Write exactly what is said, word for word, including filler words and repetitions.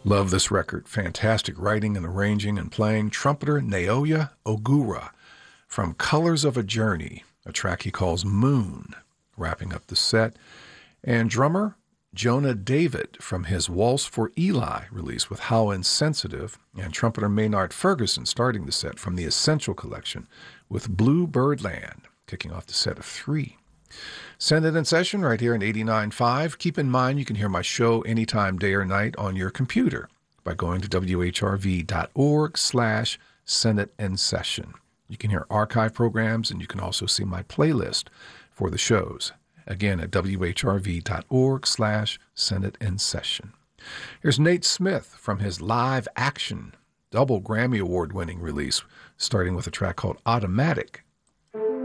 Love this record. Fantastic writing and arranging and playing. Trumpeter Naoya Ogura from Colors of a Journey, a track he calls Moon, wrapping up the set. And drummer Jonah David from his Waltz for Eli release with How Insensitive, and trumpeter Maynard Ferguson starting the set from the Essential Collection with Blue Birdland, kicking off the set of three. Send it in session right here in eighty-nine point five. Keep in mind you can hear my show anytime, day or night, on your computer by going to W H R V dot org slash send it in session. You can hear archive programs, and you can also see my playlist for the shows. Again, at W H R V dot org slash send it in session. Here's Nate Smith from his Live Action double Grammy Award-winning release, starting with a track called Automatic,